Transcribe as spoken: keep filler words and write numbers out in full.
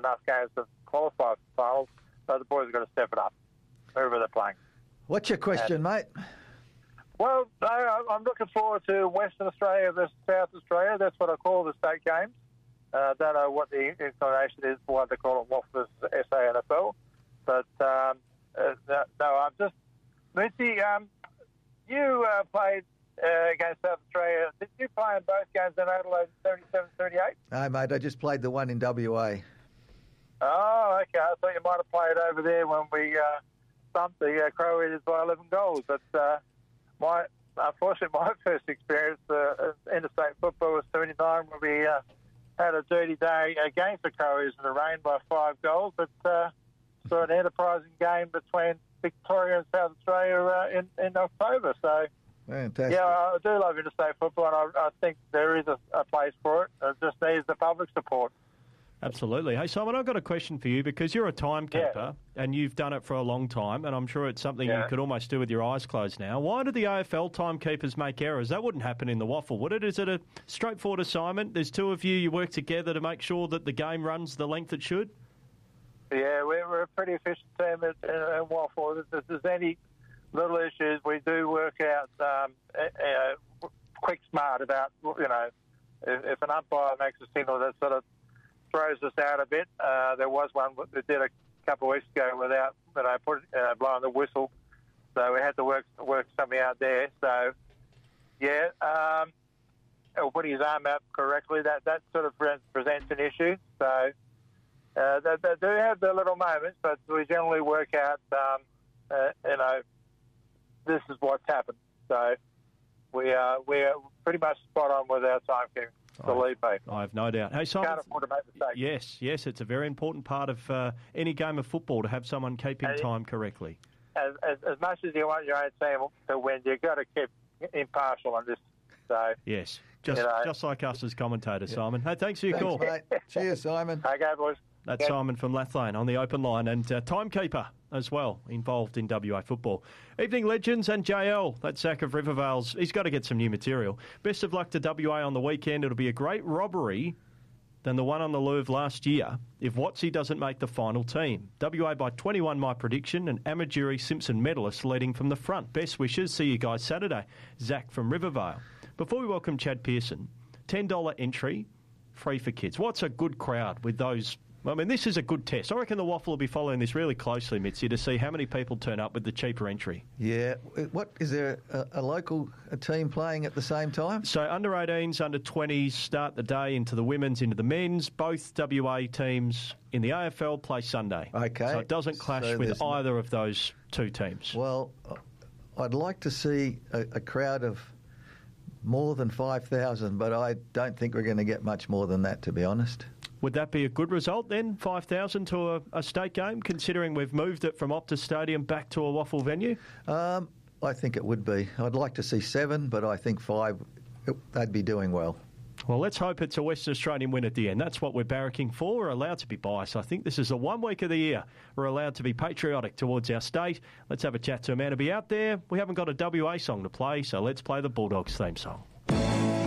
enough games to qualify for finals, so the boys have got to step it up, wherever they're playing. What's your question, and, mate? Well, no, I'm looking forward to Western Australia versus South Australia. That's what I call the state games. I uh, don't know what the inclination is for what they call it, WAFL versus S A N F L. But, um, uh, no, I'm just... Mitzi, um, you uh, played uh, against South Australia. Did you play in both games in Adelaide, seventy-seven thirty-eight? No, mate, I just played the one in W A. Oh, okay. I thought you might have played over there when we uh, thumped the uh, Crow Eaters by eleven goals. But uh, my unfortunately, my first experience uh, interstate football was seventy-nine when we uh, had a dirty day against the Crow Eaters in the rain by five goals. But uh, saw an enterprising game between Victoria and South Australia uh, in, in October. So, fantastic. Yeah, I do love interstate football, and I, I think there is a, a place for it. It just needs the public support. Absolutely. Hey, Simon, I've got a question for you because you're a timekeeper yeah. and you've done it for a long time, and I'm sure it's something yeah. you could almost do with your eyes closed now. Why do the A F L timekeepers make errors? That wouldn't happen in the WAFL, would it? Is it a straightforward assignment? There's two of you, you work together to make sure that the game runs the length it should? Yeah, we're, we're a pretty efficient team at, at WAFL. If there's any little issues, we do work out um, uh, quick smart about, you know, if, if an umpire makes a signal that sort of throws us out a bit. Uh, there was one that did a couple of weeks ago without, you know, put, uh, blowing the whistle. So we had to work work something out there. So, yeah, um, or putting his arm out correctly, that, that sort of presents an issue. So uh, they, they do have their little moments, but we generally work out, um, uh, you know, this is what's happened. So we are, we are pretty much spot on with our timekeeping. Believe me. I have no doubt. Hey, Simon, can't afford to make mistakes. Yes, yes, it's a very important part of uh, any game of football to have someone keeping and time correctly. As, as, as much as you want your own team to win, you've got to keep impartial on this. So yes, just you know. just like us as commentators, yeah. Simon. Hey, thanks for your thanks, call. Mate. Cheers, Simon. Okay, boys. That's yeah. Simon from Lathlane on the open line, and uh, timekeeper as well, involved in W A football. Evening Legends and J L, that Zach of Rivervale's, he's got to get some new material. Best of luck to W A on the weekend. It'll be a great robbery than the one on the Louvre last year if Watsy doesn't make the final team. W A by twenty-one, my prediction, and Amajuri Simpson medalist leading from the front. Best wishes. See you guys Saturday. Zach from Rivervale. Before we welcome Chad Pearson, ten dollars entry, free for kids. What's a good crowd with those? I mean, this is a good test. I reckon the WAFL will be following this really closely, Mitzi, to see how many people turn up with the cheaper entry. Yeah. What is there a, a local a team playing at the same time? So under eighteens, under twenties start the day into the women's, into the men's. Both W A teams in the A F L play Sunday. Okay. So it doesn't clash so with either of those two teams. Well, I'd like to see a, a crowd of more than five thousand, but I don't think we're going to get much more than that, to be honest. Would that be a good result then, five thousand to a, a state game, considering we've moved it from Optus Stadium back to a WAFL venue? Um, I think it would be. I'd like to see seven, but I think five, it, they'd be doing well. Well, let's hope it's a Western Australian win at the end. That's what we're barracking for. We're allowed to be biased. I think this is the one week of the year we're allowed to be patriotic towards our state. Let's have a chat to a man to be out there. We haven't got a W A song to play, so let's play the Bulldogs theme song.